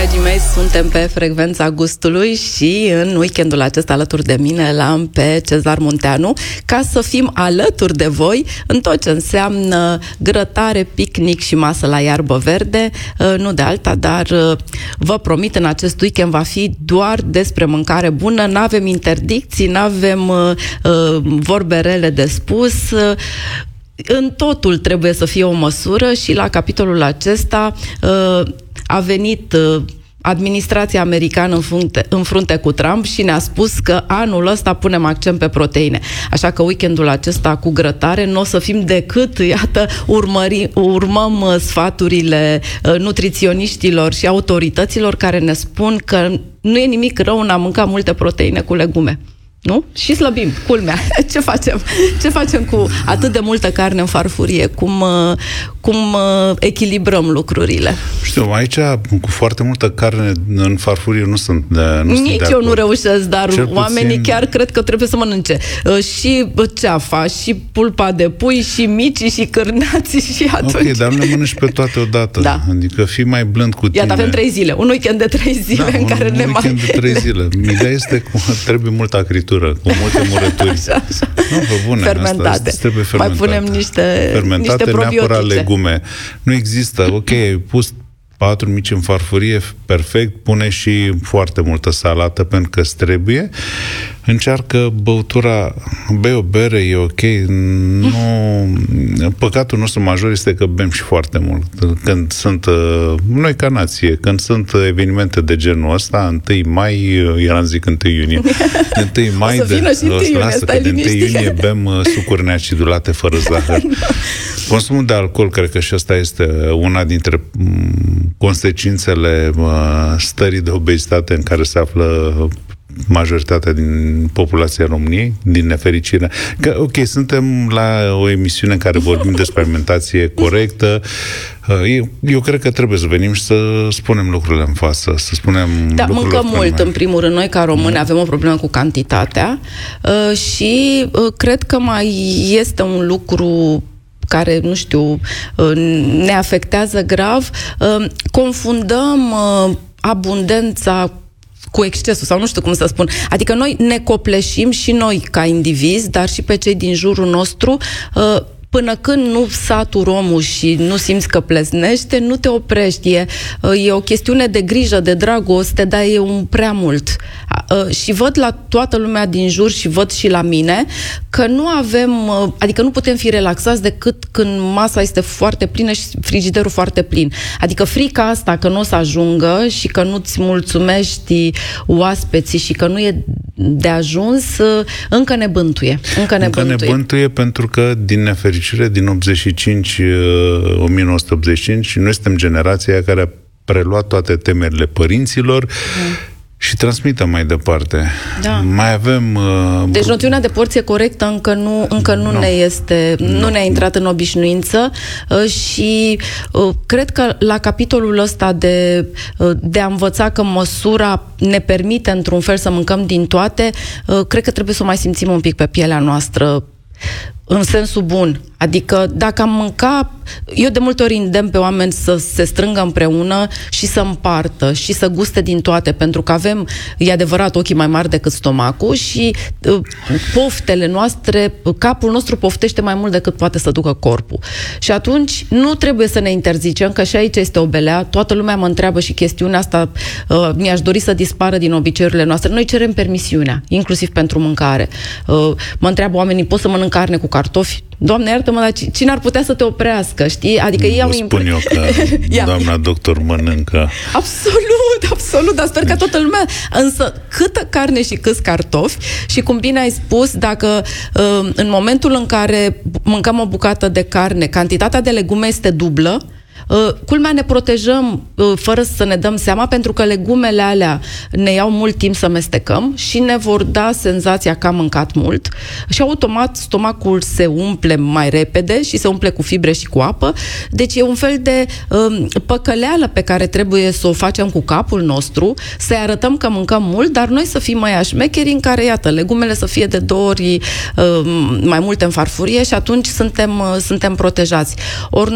Dragii mei, suntem pe Frecvența Gustului și în weekendul acesta alături de mine l-am pe Cezar Munteanu ca să fim alături de voi în tot ce înseamnă grătare, picnic și masă la iarbă verde, nu de alta, dar vă promit, în acest weekend va fi doar despre mâncare bună, n-avem interdicții, n-avem vorbe rele de spus. În totul trebuie să fie o măsură și la capitolul acesta a venit administrația americană în frunte cu Trump și ne-a spus că anul ăsta punem accent pe proteine. Așa că weekendul acesta cu grătare nu o să fim decât, iată, urmăm sfaturile nutriționiștilor și autorităților care ne spun că nu e nimic rău în a mânca multe proteine cu legume. Nu? Și slăbim, culmea. Ce facem? Ce facem cu atât de multă carne în farfurie? Cum echilibrăm lucrurile? Știu, aici cu foarte multă carne în farfurie nu sunt de Nici de eu nu reușesc, dar oamenii chiar cred că trebuie să mănânce și ceafa, și pulpa de pui, și micii, și cârnații, și atunci... Ok, dar nu le mănânci pe toate odată. Da. Adică fii mai blând cu tine. Iată, avem 3 zile. Un weekend de 3 zile în care ne mai... un weekend de 3 zile. Ideea este că trebuie multă acritură, cu multe murături. Așa. Nu, pe bune, fermentate. Asta trebuie fermentate. Mai punem niște probiotice. Neapărat legume. Nu există, ok, ai pus 4 mici în farfurie, perfect, pune și foarte multă salată pentru că îți trebuie. Încearcă băutura, bei o bere, e ok. Nu, păcatul nostru major este că bem și foarte mult. Când sunt, noi ca nație, când sunt evenimente de genul ăsta, 1 mai, eram zic 1 iunie, 1 mai, o să vină și 1 iunie, stai de 1 iunie bem sucuri neacidulate fără zahăr. Consumul de alcool, cred că și asta este una dintre consecințele stării de obezitate în care se află majoritatea din populația României, din nefericire. Că, ok, suntem la o emisiune în care vorbim despre alimentație corectă. Eu cred că trebuie să venim și să spunem lucrurile în față, să spunem mâncăm mult, în primul rând. Noi, ca români, avem o problemă cu cantitatea și cred că mai este un lucru care, nu știu, ne afectează grav. Confundăm abundența cu excesul, sau nu știu cum să spun. Adică noi ne copleșim și noi ca indivizi, dar și pe cei din jurul nostru. Până când nu saturi omul și nu simți că pleznește, nu te oprești. E o chestiune de grijă, de dragoste, dar e un prea mult. Și văd la toată lumea din jur și văd și la mine că nu avem, adică nu putem fi relaxați decât când masa este foarte plină și frigiderul foarte plin. Adică frica asta că nu o să ajungă și că nu-ți mulțumești oaspeții și că nu e de ajuns, încă ne bântuie. Încă ne bântuie pentru că, din nefericire, din 1985, noi suntem generația care a preluat toate temerile părinților și transmită mai departe. Da. Mai avem... Deci noțiunea de porție corectă încă nu ne este, nu ne-a intrat în obișnuință și cred că la capitolul ăsta de a învăța că măsura ne permite într-un fel să mâncăm din toate, cred că trebuie să o mai simțim un pic pe pielea noastră, în sensul bun. Adică dacă am mânca, eu de multe ori îndemn pe oameni să se strângă împreună și să împartă și să guste din toate, pentru că avem, e adevărat, ochii mai mari decât stomacul și poftele noastre, capul nostru poftește mai mult decât poate să ducă corpul. Și atunci nu trebuie să ne interzicem, că și aici este o belea. Toată lumea mă întreabă și chestiunea asta, mi-aș dori să dispară din obiceiurile noastre. Noi cerem permisiunea, inclusiv pentru mâncare. Mă întreabă oamenii, pot să mănânc carne cu cartofi? Doamne, iartă-mă, dar cine ar putea să te oprească, știi? Adică ei au spun eu că doamna doctor mănâncă. Absolut, dar sper că toată lumea. Însă, câtă carne și câți cartofi, și cum bine ai spus, dacă în momentul în care mâncăm o bucată de carne, cantitatea de legume este dublă, culmea ne protejăm fără să ne dăm seama, pentru că legumele alea ne iau mult timp să mestecăm și ne vor da senzația că am mâncat mult și automat stomacul se umple mai repede și se umple cu fibre și cu apă. Deci e un fel de păcăleală pe care trebuie să o facem cu capul nostru, să-i arătăm că mâncăm mult, dar noi să fim mai așmecheri în care, iată, legumele să fie de 2 ori mai multe în farfurie și atunci suntem protejați. Ori